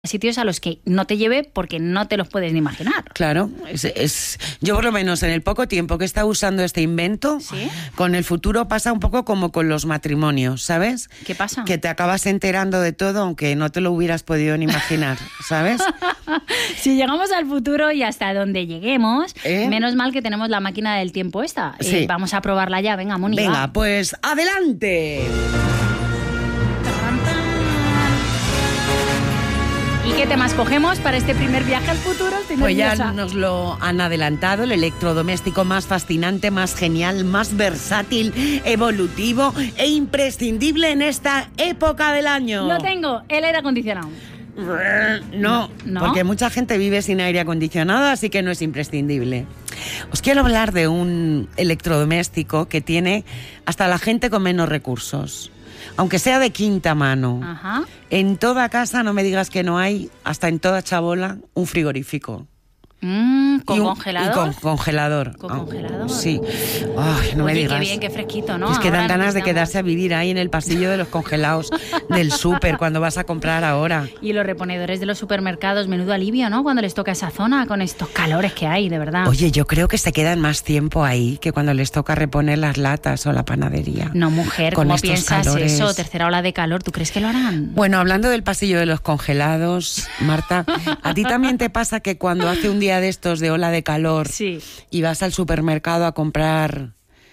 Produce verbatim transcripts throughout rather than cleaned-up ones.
sitios a los que no te lleve porque no te los puedes ni imaginar. Claro, es, es yo por lo menos en el poco tiempo que he estado usando este invento, ¿sí? Con el futuro pasa un poco como con los matrimonios, ¿sabes? ¿Qué pasa? Que te acabas enterando de todo aunque no te lo hubieras podido ni imaginar, ¿sabes? Si llegamos al futuro y hasta donde lleguemos, ¿eh? Menos mal que tenemos la máquina del tiempo esta. Sí. Eh, vamos a probarla ya, venga, Mónica. Venga, pues adelante. ¿Y qué temas cogemos para este primer viaje al futuro? Estoy pues nerviosa. Ya nos lo han adelantado, el electrodoméstico más fascinante, más genial, más versátil, evolutivo e imprescindible en esta época del año. Lo tengo, el aire acondicionado. No, ¿No? Porque mucha gente vive sin aire acondicionado, así que no es imprescindible. Os quiero hablar de un electrodoméstico que tiene hasta la gente con menos recursos. Aunque sea de quinta mano. Ajá. En toda casa, no me digas que no hay, hasta en toda chabola, un frigorífico. Mm, ¿Con y un, congelador? Y con congelador. ¿Con congelador? Sí. Ay, no Oye, me digas. qué bien, qué fresquito, ¿no? Es que Ahora dan ganas de necesitamos. quedarse a vivir ahí en el pasillo de los congelados del súper cuando vas a comprar ahora. Y los reponedores de los supermercados, menudo alivio, ¿no? Cuando les toca esa zona con estos calores que hay, de verdad. Oye, yo creo que se quedan más tiempo ahí que cuando les toca reponer las latas o la panadería. No, mujer, con ¿cómo estos piensas calores. eso? Tercera ola de calor, ¿tú crees que lo harán? Bueno, hablando del pasillo de los congelados, Marta, ¿a ti también te pasa que cuando hace un día de estos de ola de calor sí. y vas al supermercado a comprar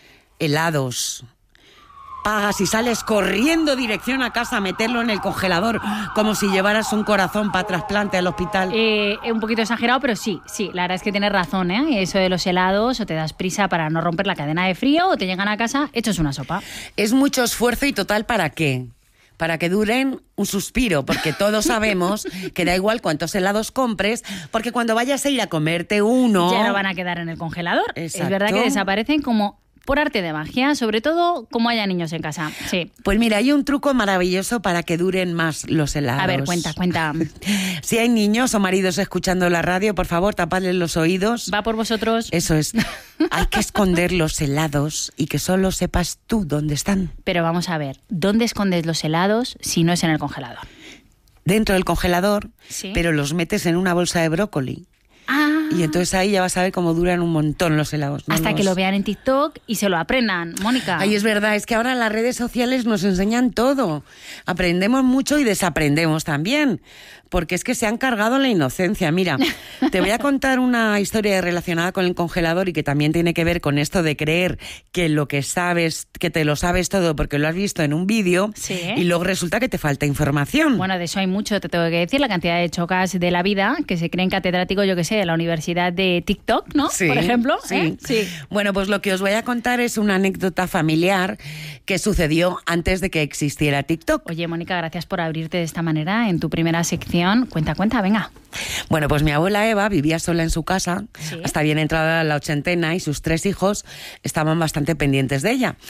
helados, pagas y sales corriendo dirección a casa a meterlo en el congelador como si llevaras un corazón para trasplante al hospital? Eh, un poquito exagerado, pero sí, sí, la verdad es que tienes razón, ¿eh? Eso de los helados, o te das prisa para no romper la cadena de frío, o te llegan a casa hechos una sopa. Es mucho esfuerzo y total, ¿para qué? Para que duren un suspiro, porque todos sabemos que da igual cuántos helados compres, porque cuando vayas a ir a comerte uno... Ya no van a quedar en el congelador. Exacto. Es verdad que desaparecen como por arte de magia, sobre todo como haya niños en casa. Sí. Pues mira, hay un truco maravilloso para que duren más los helados. A ver, cuenta, cuenta. Si hay niños o maridos escuchando la radio, por favor, tapadles los oídos. Va por vosotros. Eso es. Hay que esconder los helados y que solo sepas tú dónde están. Pero vamos a ver, ¿dónde escondes los helados si no es en el congelador? Dentro del congelador, ¿sí? Pero los metes en una bolsa de brócoli. Ah. Y entonces ahí ya vas a ver cómo duran un montón los helados. ¿no? Hasta los... que lo vean en TikTok y se lo aprendan, Mónica. Ay, es verdad, es que ahora las redes sociales nos enseñan todo. Aprendemos mucho y desaprendemos también, porque es que se han cargado la inocencia. Mira, te voy a contar una historia relacionada con el congelador y que también tiene que ver con esto de creer que lo que sabes, que te lo sabes todo porque lo has visto en un vídeo, sí. Y luego resulta que te falta información. Bueno, de eso hay mucho, te tengo que decir, la cantidad de chocas de la vida que se creen catedráticos, yo que sé, de la Universidad de TikTok, ¿no? Sí, por ejemplo. sí. ¿eh? Sí. Bueno, pues lo que os voy a contar es una anécdota familiar que sucedió antes de que existiera TikTok. Oye, Mónica, gracias por abrirte de esta manera en tu primera sección. Cuenta, cuenta, venga. Bueno, pues mi abuela Eva vivía sola en su casa, ¿sí? Hasta bien entrada la ochentena, y sus tres hijos estaban bastante pendientes de ella.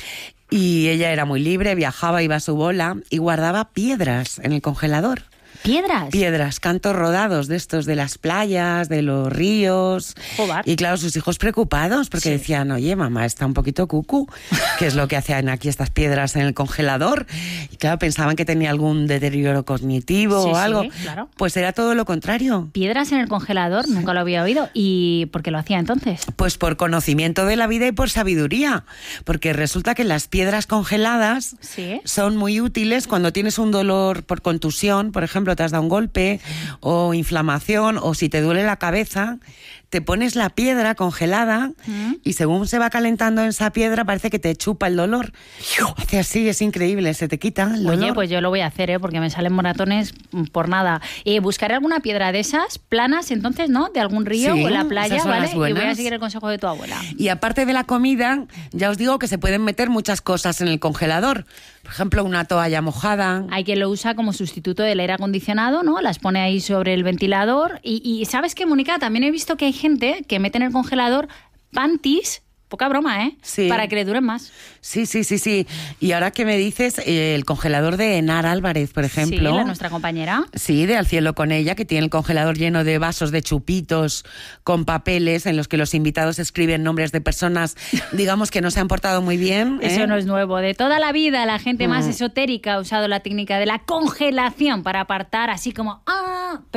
Y ella era muy libre, viajaba, iba a su bola y guardaba piedras en el congelador. ¿Piedras? Piedras, cantos rodados de estos de las playas, de los ríos. Joder. Y claro, sus hijos preocupados porque sí. decían, oye, mamá está un poquito cucú, ¿qué es lo que hacen aquí estas piedras en el congelador? Y claro, pensaban que tenía algún deterioro cognitivo sí, o algo. Sí, claro. Pues era todo lo contrario. ¿Piedras en el congelador? Nunca lo había oído. ¿Y por qué lo hacía entonces? Pues por conocimiento de la vida y por sabiduría. Porque resulta que las piedras congeladas ¿sí? son muy útiles cuando tienes un dolor por contusión, por ejemplo, te has dado un golpe o inflamación, o si te duele la cabeza, te pones la piedra congelada ¿Mm? Y según se va calentando en esa piedra parece que te chupa el dolor. Hace así, es increíble, se te quita el dolor. Oye, pues yo lo voy a hacer, ¿eh? Porque me salen moratones por nada. Eh, buscaré alguna piedra de esas, planas entonces, ¿no? De algún río sí, o la playa, esas son ¿vale? las buenas. Y voy a seguir el consejo de tu abuela. Y aparte de la comida, ya os digo que se pueden meter muchas cosas en el congelador. Por ejemplo, una toalla mojada. Hay quien lo usa como sustituto del aire acondicionado, ¿no? Las pone ahí sobre el ventilador. Y, y ¿sabes qué, Mónica? También he visto que hay gente que mete en el congelador panties Poca broma, ¿eh? Sí. Para que le duren más. Sí, sí, sí, sí. Y ahora que me dices, eh, el congelador de Enar Álvarez, por ejemplo. Sí, la nuestra compañera. Sí, de Al Cielo con ella, que tiene el congelador lleno de vasos de chupitos con papeles en los que los invitados escriben nombres de personas, digamos, que no se han portado muy bien. ¿eh? Eso no es nuevo. De toda la vida, la gente más Mm. esotérica ha usado la técnica de la congelación para apartar así como... ¡ah!